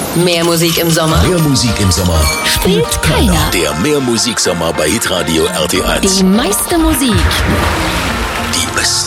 Mehr Musik im Sommer. Mehr Musik im Sommer Spielt keiner. Der Mehr Musik Sommer bei Hitradio RT1. Die meiste Musik. Die besten